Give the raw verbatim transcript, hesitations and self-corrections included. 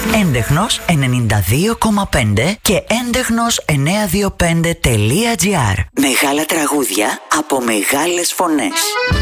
Έντεχνος ενενήντα δύο κόμμα πέντε και έντεχνος εννιακόσια είκοσι πέντε τελεία τζι άρ. Μεγάλα τραγούδια από μεγάλες φωνές.